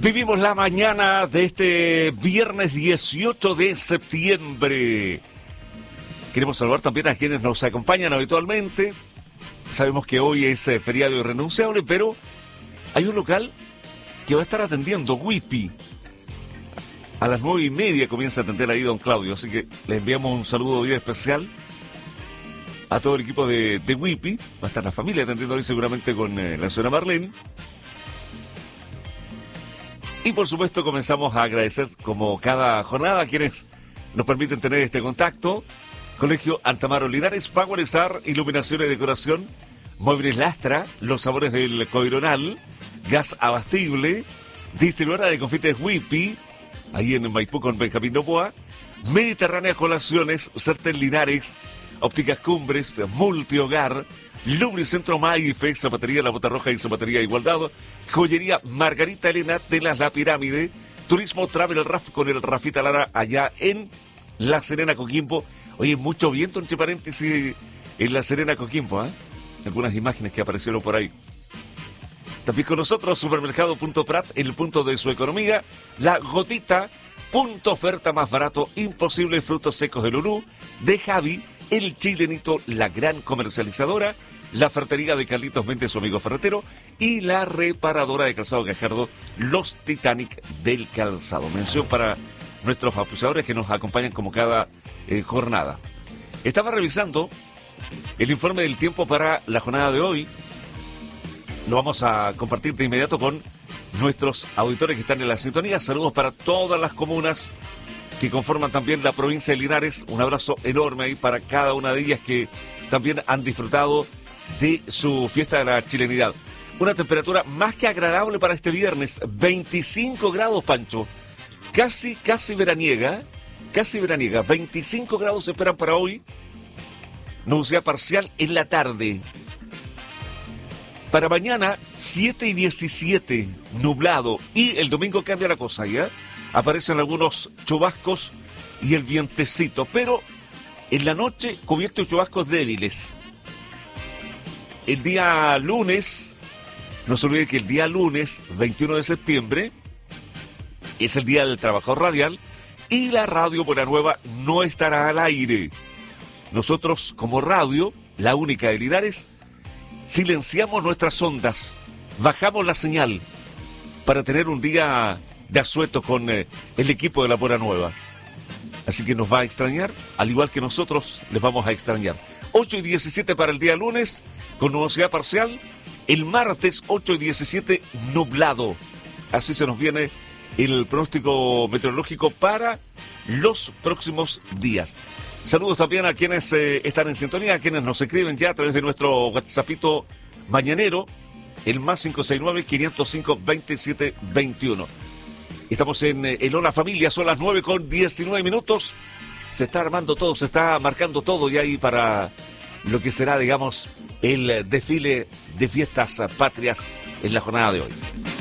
Vivimos la mañana de este viernes 18 de septiembre. Queremos saludar también a quienes nos acompañan habitualmente. Sabemos que hoy es feriado irrenunciable, pero hay un local que va a estar atendiendo, Whippy. A las 9:30 comienza a atender ahí don Claudio, así que le enviamos un saludo bien especial a todo el equipo de Whippy. Va a estar la familia atendiendo hoy seguramente con la señora Marlene. Y por supuesto comenzamos a agradecer como cada jornada a quienes nos permiten tener este contacto. Colegio Antamaro Linares, Power Star, Iluminación y Decoración, Muebles Lastra, Los Sabores del Coironal, Gas Abastible, Distribuidora de Confites Whippy, ahí en Maipú con Benjamín Novoa, Mediterránea Colaciones, Certel Linares, Ópticas Cumbres, Multihogar, Lubricentro Maife, Zapatería La Bota Roja y Zapatería Igualdad, Joyería Margarita Elena, Telas La Pirámide, Turismo Travel Raf con el Rafita Lara allá en La Serena, Coquimbo. Oye, mucho viento, entre paréntesis, en La Serena, Coquimbo, ¿eh? Algunas imágenes que aparecieron por ahí. También con nosotros, Supermercado.prat, el punto de su economía, La Gotita, punto oferta más barato, imposible, frutos secos de Lulú, de Javi, El Chilenito, la gran comercializadora, la ferretería de Carlitos Méndez, su amigo ferretero, y la reparadora de calzado Gajardo, Los Titanic del Calzado. Mención para nuestros auspiciadores que nos acompañan como cada jornada. Estaba revisando el informe del tiempo para la jornada de hoy. Lo vamos a compartir de inmediato con nuestros auditores que están en la sintonía. Saludos para todas las comunas que conforman también la provincia de Linares. Un abrazo enorme ahí para cada una de ellas que también han disfrutado de su fiesta de la chilenidad. Una temperatura más que agradable para este viernes, 25 grados, Pancho. Casi veraniega, 25 grados se esperan para hoy. Nubosidad parcial en la tarde. Para mañana, 7:17, nublado. Y el domingo cambia la cosa, ¿ya? Aparecen algunos chubascos y el vientecito, pero en la noche cubierto de chubascos débiles. El día lunes, no se olvide que el día lunes, 21 de septiembre, es el Día del Trabajador Radial y la Radio Buena Nueva no estará al aire. Nosotros, como radio, la única de Linares, silenciamos nuestras ondas, bajamos la señal para tener un día de asueto con el equipo de la Buena Nueva. Así que nos va a extrañar, al igual que nosotros les vamos a extrañar. 8:17 para el día lunes, con nubosidad parcial. El martes, 8:17, nublado. Así se nos viene el pronóstico meteorológico para los próximos días. Saludos también a quienes están en sintonía, a quienes nos escriben ya a través de nuestro WhatsAppito mañanero, el más 569-505-2721. Estamos en el Hola Familia, son las 9:19. Se está armando todo, se está marcando todo ya ahí para lo que será, digamos, el desfile de fiestas patrias en la jornada de hoy.